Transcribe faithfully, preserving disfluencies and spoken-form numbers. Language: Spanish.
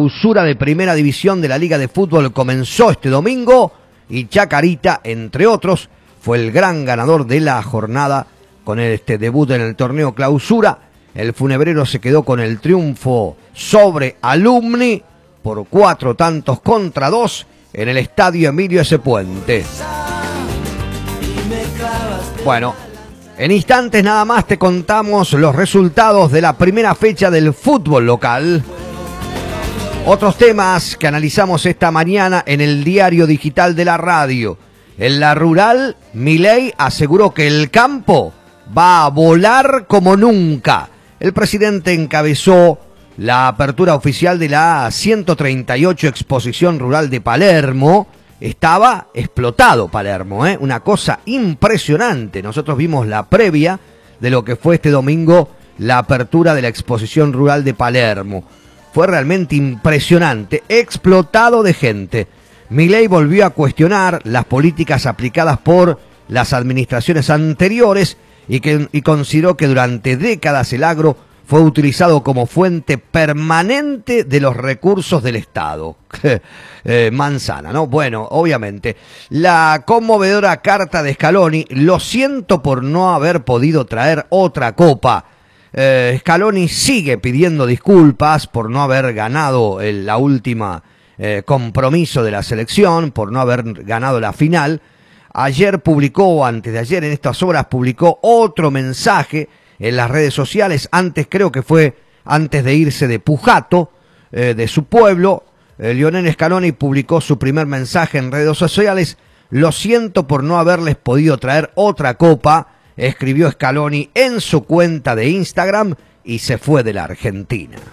clausura de Primera División de la Liga de Fútbol comenzó este domingo y Chacarita, entre otros, fue el gran ganador de la jornada con este debut en el torneo clausura. El funebrero se quedó con el triunfo sobre Alumni por cuatro tantos contra dos en el estadio Emilio S. Puente. Bueno, en instantes nada más te contamos los resultados de la primera fecha del fútbol local. Otros temas que analizamos esta mañana en el diario digital de la radio. En la rural, Milei aseguró que el campo va a volar como nunca. El presidente encabezó la apertura oficial de la ciento treinta y ocho Exposición Rural de Palermo. Estaba explotado Palermo, ¿eh? Una cosa impresionante. Nosotros vimos la previa de lo que fue este domingo la apertura de la Exposición Rural de Palermo. Fue realmente impresionante, explotado de gente. Milei volvió a cuestionar las políticas aplicadas por las administraciones anteriores y, que, y consideró que durante décadas el agro fue utilizado como fuente permanente de los recursos del Estado. eh, manzana, ¿no? Bueno, obviamente. La conmovedora carta de Scaloni: lo siento por no haber podido traer otra copa. Eh, Scaloni sigue pidiendo disculpas por no haber ganado el, la última eh, compromiso de la selección, por no haber ganado la final. Ayer publicó, o antes de ayer, en estas horas, publicó otro mensaje en las redes sociales. Antes, creo que fue antes de irse de Pujato, eh, de su pueblo, eh, Lionel Scaloni publicó su primer mensaje en redes sociales: lo siento por no haberles podido traer otra copa. Escribió Scaloni en su cuenta de Instagram y se fue de la Argentina.